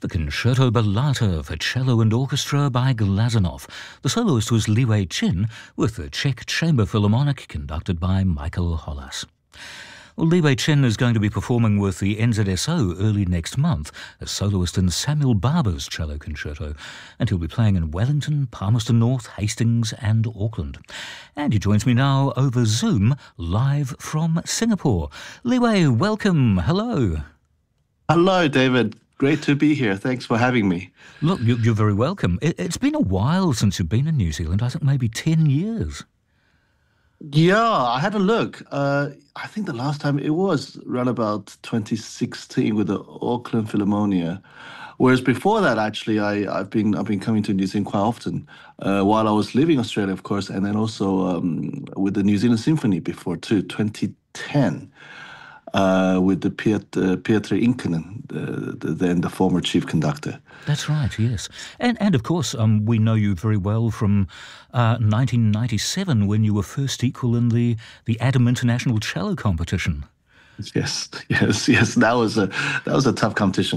The Concerto Ballata for cello and orchestra by Glazunov. The soloist was Li Wei-chin, with the Czech Chamber Philharmonic conducted by Michael Hollas. Well, Li Wei-chin is going to be performing with the NZSO early next month as soloist in Samuel Barber's cello concerto, and he'll be playing in Wellington, Palmerston North, Hastings and Auckland. And he joins me now over Zoom, live from Singapore. Li Wei, welcome. Hello. Hello, David. Great to be here. Thanks for having me. Look, you're very welcome. It's been a while since you've been in New Zealand. I think maybe 10 years. Yeah, I had a look. I think the last time it was around about 2016 with the Auckland Philharmonia. Whereas before that, actually, I've been coming to New Zealand quite often while I was living in Australia, of course, and then also with the New Zealand Symphony before too, 2010. With the Pietro Inkinen, then the former chief conductor. That's right, yes. And of course, we know you very well from 1997 when you were first equal in the Adam International Cello Competition. Yes. That was a tough competition.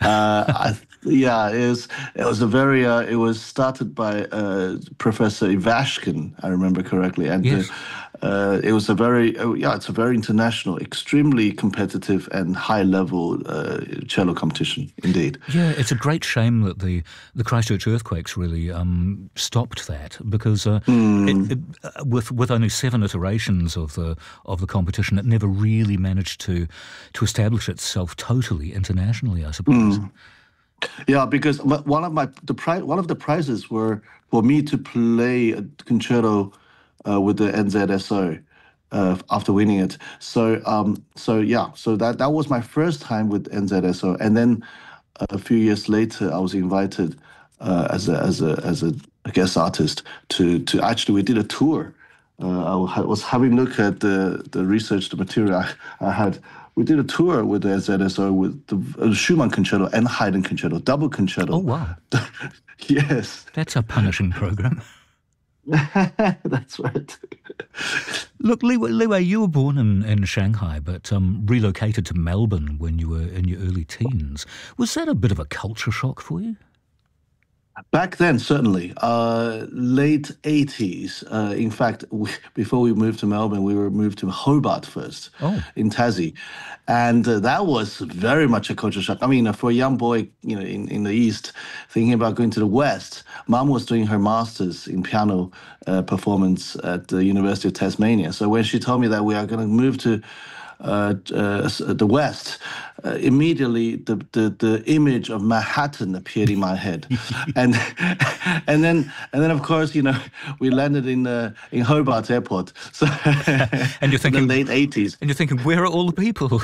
It was started by Professor Ivashkin, I remember correctly, and yes. It was it's a very international, extremely competitive and high-level cello competition, indeed. Yeah, it's a great shame that the Christchurch earthquakes really stopped that, because with only 7 iterations of the competition, it never really managed to establish itself totally internationally, I suppose. Yeah, because one of the prizes were for me to play a concerto with the NZSO after winning it. So that was my first time with NZSO, and then a few years later, I was invited as a guest artist to actually, we did a tour. I was having a look at the research, the material I had. We did a tour with the NZSO with the Schumann concerto and Haydn concerto, double concerto. Oh wow! Yes, that's a punishing program. That's right. Look, Li Wei, you were born in Shanghai, but relocated to Melbourne when you were in your early teens. Was that a bit of a culture shock for you? Back then, certainly. Late 80s. In fact, before we moved to Melbourne, we were moved to Hobart first, in Tassie. And that was very much a culture shock. I mean, for a young boy, in the East, thinking about going to the West, Mum was doing her master's in piano performance at the University of Tasmania. So when she told me that we are going to move to the West, immediately the image of Manhattan appeared in my head, and then of course we landed in Hobart Airport. So and you're thinking in the late 80s, and you're thinking, where are all the people?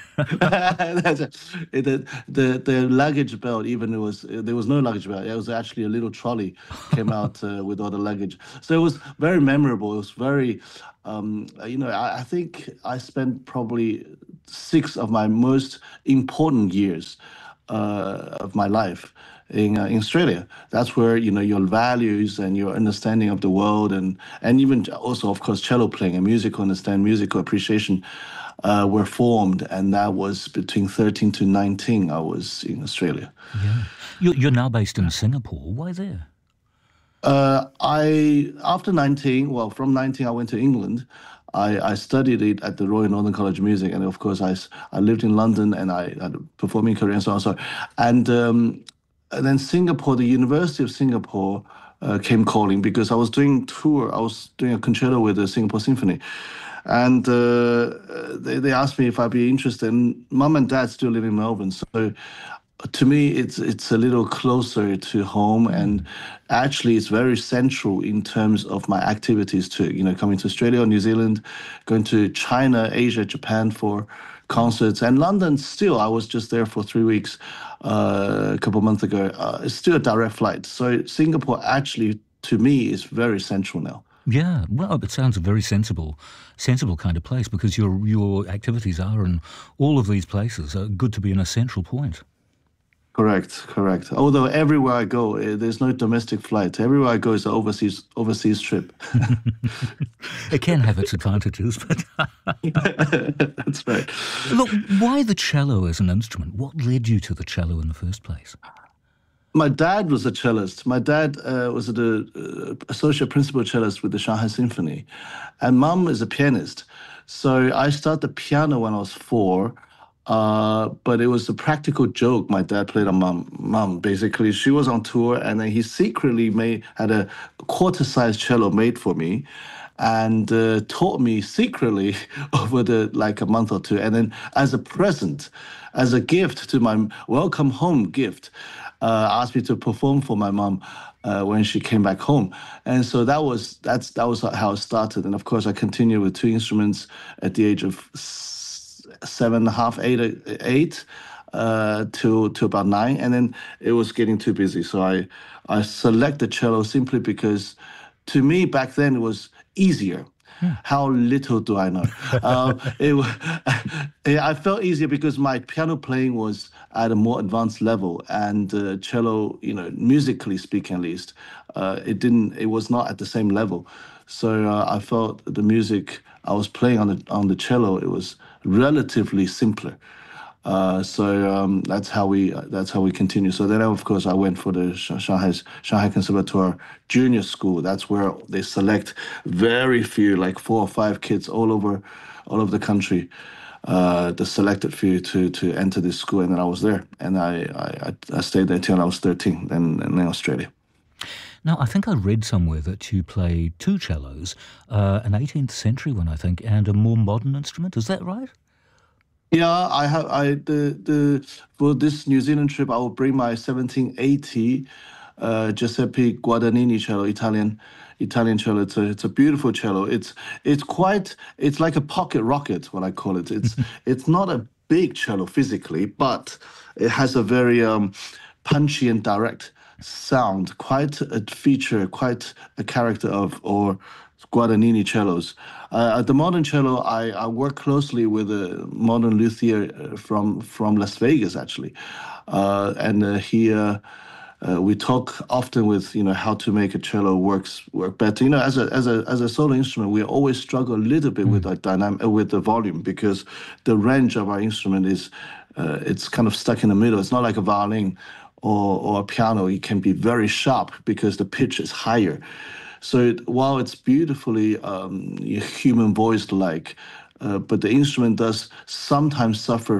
The luggage belt, there was no luggage belt. It was actually a little trolley came out with all the luggage. So it was very memorable. It was very, I think I spent probably 6 of my most important years of my life in Australia. That's where your values and your understanding of the world and even also, of course, cello playing and musical appreciation were formed, and that was between 13 to 19. I was in Australia. Yeah, you're now based in Singapore. Why there? After 19, from 19 I went to England. I studied it at the Royal Northern College of Music, and of course I lived in London and I had a performing career and so on. And then Singapore, the University of Singapore came calling because I was doing a concerto with the Singapore Symphony. And they asked me if I'd be interested. And Mum and Dad still live in Melbourne, so to me it's a little closer to home, and actually it's very central in terms of my activities too. Coming to Australia, New Zealand, going to China, Asia, Japan for concerts, and London. Still, I was just there for 3 weeks a couple of months ago. It's still a direct flight, so Singapore actually to me is very central now. Yeah, well, it sounds a very sensible kind of place, because your activities are in all of these places. Good to be in a central point. Correct, correct. Although everywhere I go, there's no domestic flight. Everywhere I go is an overseas trip. It can have its advantages, but That's right. look, why the cello as an instrument? What led you to the cello in the first place? My dad was a cellist. My dad was the associate principal cellist with the Shanghai Symphony, and mom is a pianist. So I started the piano when I was 4, but it was a practical joke. My dad played on mom. Basically, she was on tour, and then he secretly had a quarter-sized cello made for me, and taught me secretly over the like a month or two. And then as a present, as a gift to my welcome home gift, asked me to perform for my mom when she came back home. And so that was how it started. And of course, I continued with 2 instruments at the age of 7.5, 8, to about 9, and then it was getting too busy. So I select the cello simply because, to me back then, it was easier. How little do I know? I felt easier because my piano playing was at a more advanced level, and cello, musically speaking, at least, it was not at the same level. So I felt the music I was playing on the cello, it was relatively simpler. So that's how we continue. So then, of course, I went for the Shanghai Conservatoire Junior School. That's where they select very few, like 4 or 5 kids all over the country, the selected few to enter this school. And then I was there, and I stayed there until I was 13, then in Australia. Now, I think I read somewhere that you play 2 cellos, an 18th century one, I think, and a more modern instrument. Is that right? Yeah, I have. The for this New Zealand trip, I will bring my 1780 Giuseppe Guadagnini cello, Italian cello. It's a beautiful cello. It's like a pocket rocket, what I call it. It's not a big cello physically, but it has a very punchy and direct sound, quite a feature, quite a character of or Guadagnini cellos. The modern cello, I work closely with a modern luthier from Las Vegas, actually, and we talk often with how to make a cello work better. As a solo instrument, we always struggle a little bit with the with the volume, because the range of our instrument is it's kind of stuck in the middle. It's not like a violin or a piano. It can be very sharp because the pitch is higher. So while it's beautifully human voiced like, but the instrument does sometimes suffer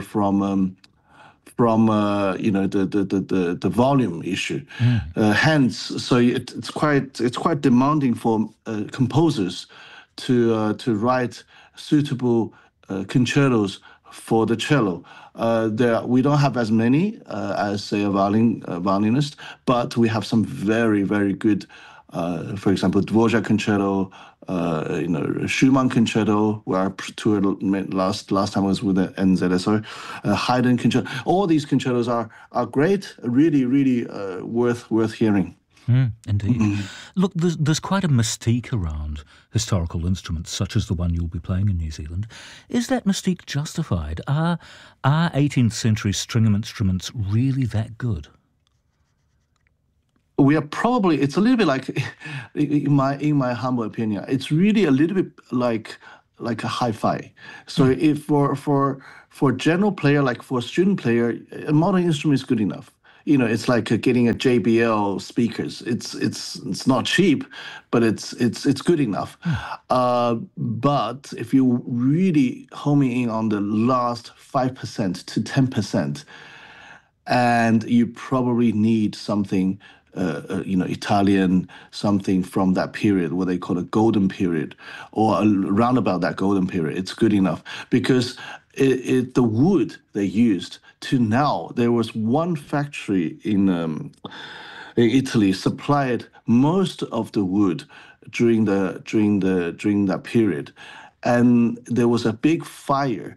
from the volume issue. Hence, so it's quite demanding for composers to write suitable concertos for the cello. We don't have as many as, say, a violinist, but we have some very, very good. For example, Dvorak concerto, Schumann concerto, where I toured last time I was with the NZSO, Haydn concerto. All these concertos are great, really, really worth hearing. Indeed. Look, there's quite a mystique around historical instruments such as the one you'll be playing in New Zealand. Is that mystique justified? Are 18th century string instruments really that good? We are probably, it's a little bit like, in my humble opinion, it's really a little bit like a hi-fi. So if for a general player, like for a student player, a modern instrument is good enough. It's like getting a JBL speakers. It's not cheap, but it's good enough. But if you really homing in on the last 5% to 10%, and you probably need something, Italian, something from that period, what they call a golden period, or around about that golden period, it's good enough. Because the wood they used to now, there was one factory in Italy supplied most of the wood during that period, and there was a big fire.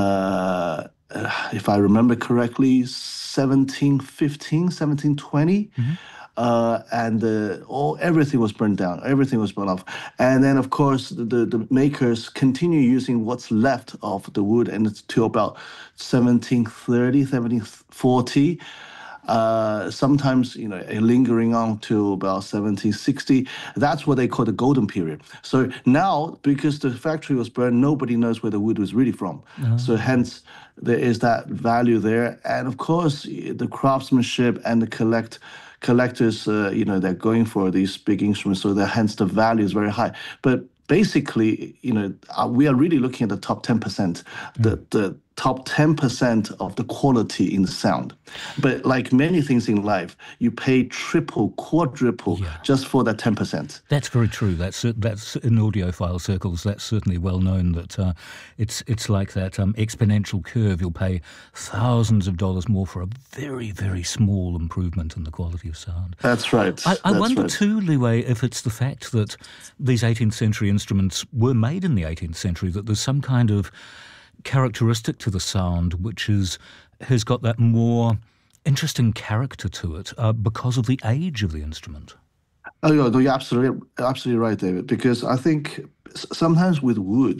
If I remember correctly, 1715, 1720. And everything was burned down. Everything was burned off. And then, of course, the makers continue using what's left of the wood, and it's till about 1730, 1740. sometimes, lingering on to about 1760. That's what they call the golden period. So now, because the factory was burned, nobody knows where the wood was really from. So hence, there is that value there. And of course, the craftsmanship and the collectors, they're going for these big instruments, so hence the value is very high. But basically, we are really looking at the top 10%, the top 10% of the quality in the sound. But like many things in life, you pay triple, quadruple just for that 10%. That's very true. That's in audiophile circles. That's certainly well known that it's like that exponential curve. You'll pay thousands of dollars more for a very, very small improvement in the quality of sound. That's right. I wonder too, Li Wei, if it's the fact that these 18th century instruments were made in the 18th century, that there's some kind of characteristic to the sound which has got that more interesting character to it because of the age of the instrument. Oh, yeah, no, you're absolutely right, David. Because I think sometimes with wood,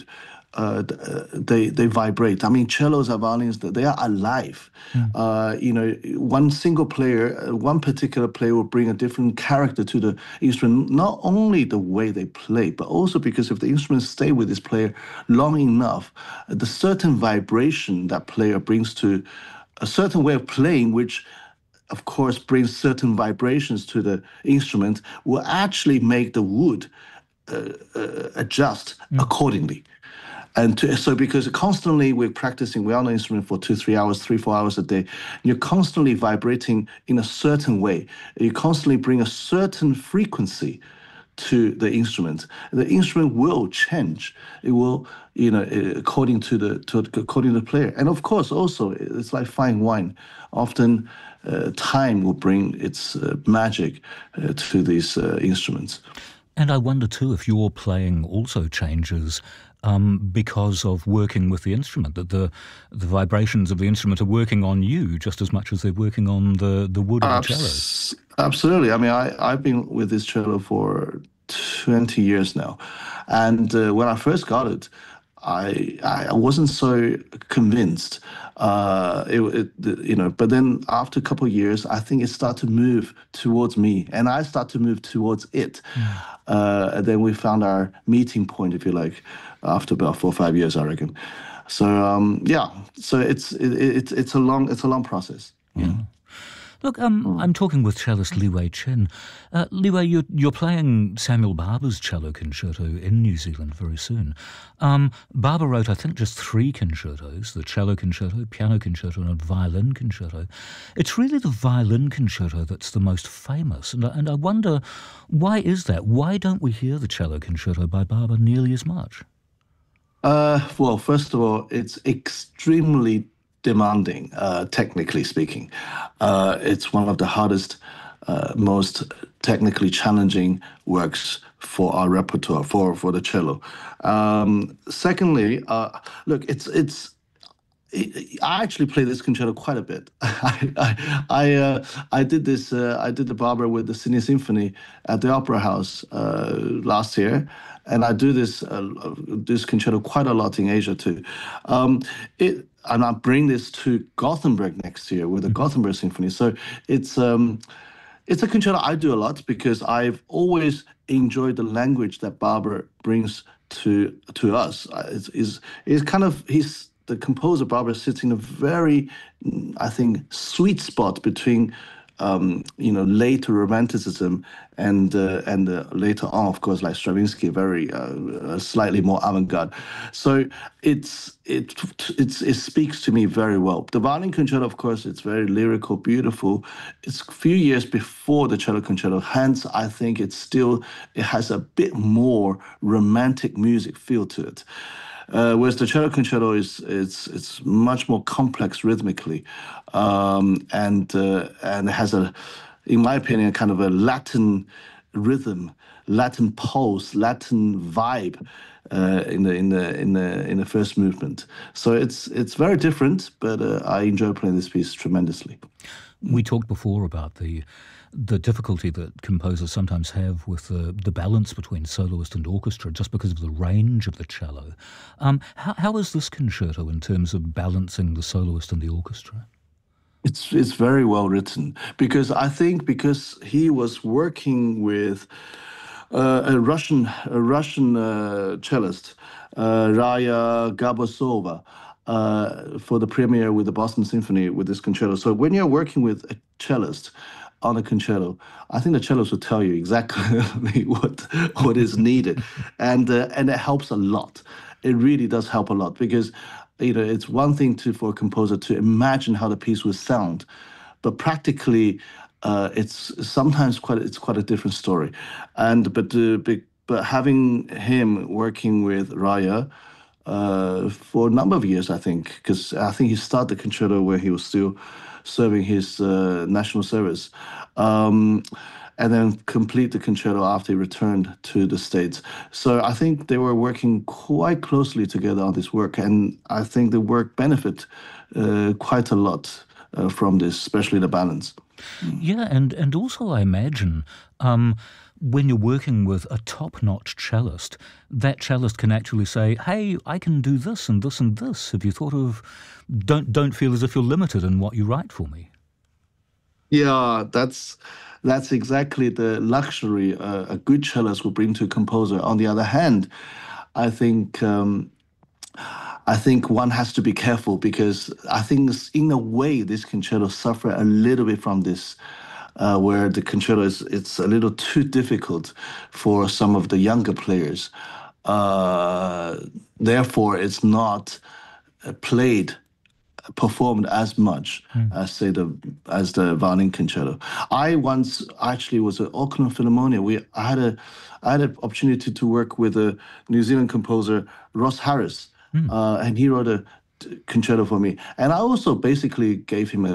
they vibrate. I mean, cellos and violins, they are alive. One single player, one particular player will bring a different character to the instrument, not only the way they play, but also because if the instrument stay with this player long enough, the certain vibration that player brings to a certain way of playing, which of course brings certain vibrations to the instrument, will actually make the wood adjust accordingly. And so because constantly we're practicing, we're on the instrument for 2-3 hours, 3-4 hours a day, you're constantly vibrating in a certain way. You constantly bring a certain frequency to the instrument. The instrument will change. It will, according to the player. And of course, also, it's like fine wine. Often time will bring its magic to these instruments. And I wonder too if your playing also changes because of working with the instrument, that the vibrations of the instrument are working on you just as much as they're working on the wood of the cello. Absolutely. I mean, I've been with this cello for 20 years now. And when I first got it, I wasn't so convinced. But then after a couple of years, I think it started to move towards me, and I started to move towards it. And then we found our meeting point, if you like, after about 4 or 5 years, I reckon. So so it's a long process. Yeah. Look, I'm talking with cellist Li Wei Chin. Li Wei, you're playing Samuel Barber's cello concerto in New Zealand very soon. Barber wrote, I think, just 3 concertos, the cello concerto, piano concerto, and a violin concerto. It's really the violin concerto that's the most famous, and I wonder, why is that? Why don't we hear the cello concerto by Barber nearly as much? Well, first of all, it's extremely demanding, technically speaking. It's one of the hardest, most technically challenging works for our repertoire, for the cello. Secondly, look, I actually play this concerto quite a bit. I did the Barber with the Sydney Symphony at the Opera House last year, and I do this concerto quite a lot in Asia too. And I bring this to Gothenburg next year with the Gothenburg Symphony. So it's a concerto I do a lot because I've always enjoyed the language that Barber brings to us. It's kind of the composer Barber sits in a very, I think, sweet spot between later Romanticism and later on, of course, like Stravinsky, very slightly more avant-garde. So it speaks to me very well. The violin concerto, of course, it's very lyrical, beautiful. It's a few years before the cello concerto. Hence, I think it has a bit more romantic music feel to it. Whereas the cello concerto it's much more complex rhythmically, and it has in my opinion, kind of a Latin rhythm, Latin pulse, Latin vibe in the first movement. So it's very different, but I enjoy playing this piece tremendously. We talked before about the difficulty that composers sometimes have with the balance between soloist and orchestra just because of the range of the cello. How is this concerto in terms of balancing the soloist and the orchestra? It's very well written because I think because he was working with a Russian cellist, Raya Gabasova, for the premiere with the Boston Symphony with this concerto. So when you're working with a cellist on a concerto, I think the cellist will tell you exactly what is needed, and it helps a lot. It really does help a lot because it's one thing for a composer to imagine how the piece would sound, but practically it's sometimes quite a different story. But having him working with Raya for a number of years, I think, because I think he started the concerto where he was still serving his national service. Um, and then complete the concerto after he returned to the States. So I think they were working quite closely together on this work, and I think the work benefit quite a lot from this, especially the balance. Yeah, and also I imagine when you're working with a top-notch cellist, that cellist can actually say, "Hey, I can do this and this and this. Have you thought of? Don't feel as if you're limited in what you write for me." Yeah, that's exactly the luxury a good cellist will bring to a composer. On the other hand, I think I think one has to be careful because I think in a way this concerto suffer a little bit from this, where the concerto is it's a little too difficult for some of the younger players. Uh, Therefore, it's not played performed as much as say the violin concerto. I once actually was at Auckland Philharmonia. I had an opportunity to work with a New Zealand composer, Ross Harris, and he wrote a concerto for me. And I also basically gave him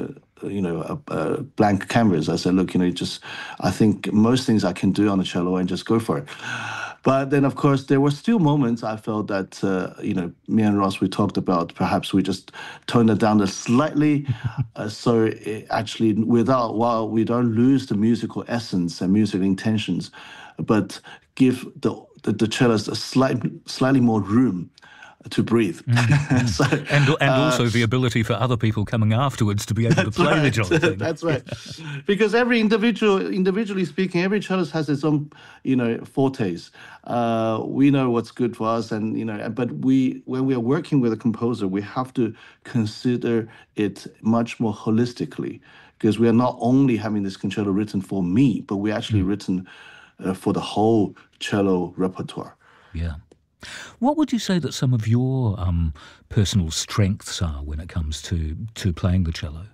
a blank canvas. I said, look, just I think most things I can do on the cello and just go for it. But then, of course, there were still moments I felt that, me and Ross, we talked about perhaps we just toned it down just slightly. So it actually, while we don't lose the musical essence and musical intentions, but give the cellist a slightly more room to breathe. So, And also the ability for other people coming afterwards to be able to play the job thing. That's right. Because individually speaking, every cellist has its own, fortes. We know what's good for us, and but when we are working with a composer, we have to consider it much more holistically, because we are not only having this concerto written for me, but we actually written for the whole cello repertoire. Yeah. What would you say that some of your personal strengths are when it comes to playing the cello?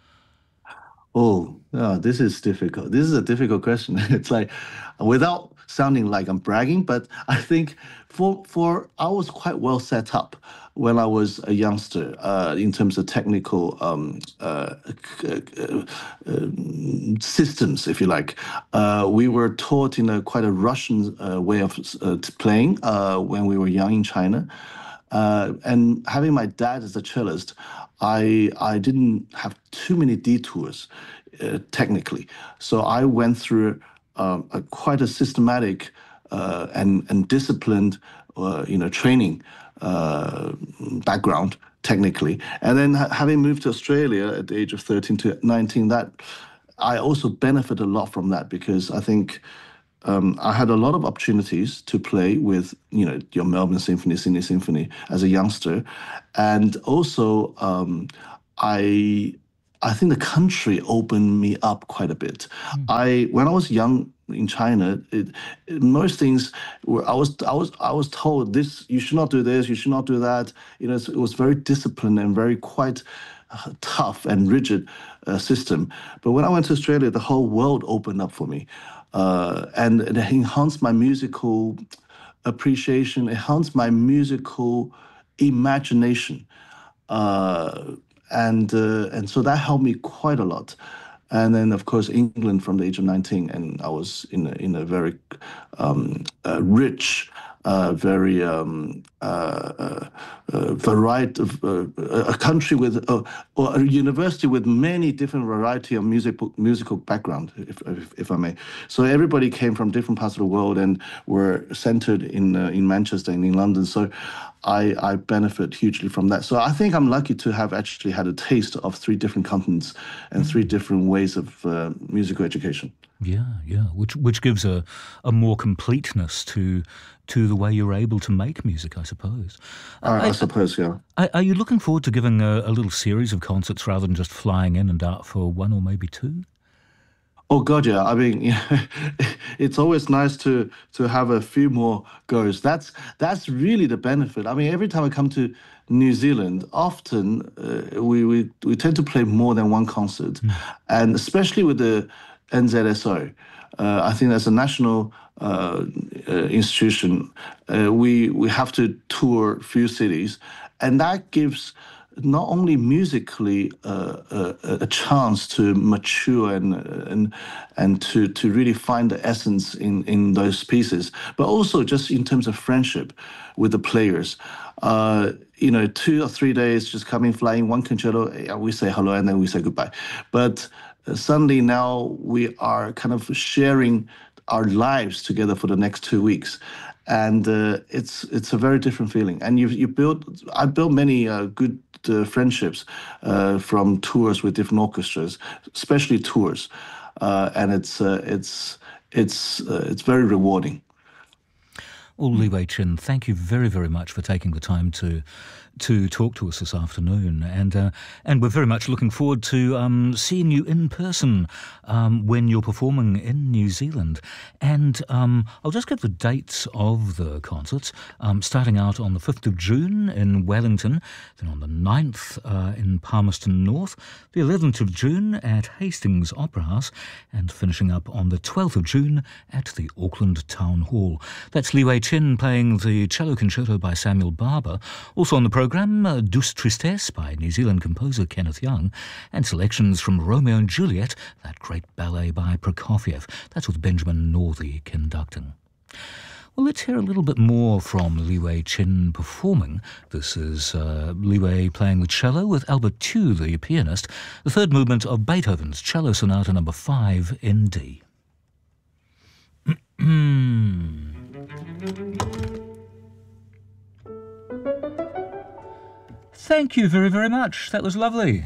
Oh, this is difficult. This is a difficult question. It's like, without sounding like I'm bragging, but I think for I was quite well set up when I was a youngster in terms of technical systems, if you like. We were taught in a quite a Russian way of playing when we were young in China. And having my dad as a cellist, I didn't have too many detours technically. So I went through quite a systematic and disciplined, training background technically. And then having moved to Australia at the age of 13 to 19, that I also benefit a lot from that because I think I had a lot of opportunities to play with, your Melbourne Symphony, Sydney Symphony as a youngster, and also I I think the country opened me up quite a bit. When I was young in China, most things were I was told this you should not do this, you should not do that. It was very disciplined and very quite tough and rigid system. But when I went to Australia, the whole world opened up for me, and it enhanced my musical appreciation, enhanced my musical imagination, uh, and so that helped me quite a lot. And then, of course, England from the age of 19, and I was in a very rich very variety, a country with, or a university with many different variety of musical background, if I may. So everybody came from different parts of the world and were centered in Manchester and in London. So I benefit hugely from that. So I think I'm lucky to have actually had a taste of three different continents and three different ways of musical education. Yeah, which gives a more completeness to the way you're able to make music, I suppose. I suppose, yeah. Are you looking forward to giving a little series of concerts rather than just flying in and out for one or maybe two? Oh God, yeah. I mean, yeah, it's always nice to have a few more goes. That's really the benefit. I mean, every time I come to New Zealand, often we tend to play more than one concert, and especially with the NZSO. I think as a national institution, we have to tour a few cities, and that gives not only musically a chance to mature and to really find the essence in those pieces, but also just in terms of friendship with the players. 2 or 3 days just coming, flying one concerto, we say hello and then we say goodbye. But suddenly now we are kind of sharing our lives together for the next 2 weeks, and it's a very different feeling. And I built many good friendships from tours with different orchestras, especially tours, and it's very rewarding. Well, Lee Wei Chin, thank you very, very much for taking the time to talk to us this afternoon, and we're very much looking forward to seeing you in person when you're performing in New Zealand. And I'll just give the dates of the concerts, starting out on the 5th of June in Wellington, then on the 9th in Palmerston North, the 11th of June at Hastings Opera House, and finishing up on the 12th of June at the Auckland Town Hall. That's Lee Wei Chin playing the cello concerto by Samuel Barber. Also on the programme, Douce Tristesse by New Zealand composer Kenneth Young, and selections from Romeo and Juliet, that great ballet by Prokofiev. That's with Benjamin Northey conducting. Well, let's hear a little bit more from Lee Wei Chin performing. This is Lee Wei playing the cello with Albert Tew, the pianist, the third movement of Beethoven's Cello Sonata No. 5 in D. Thank you very, very much. That was lovely.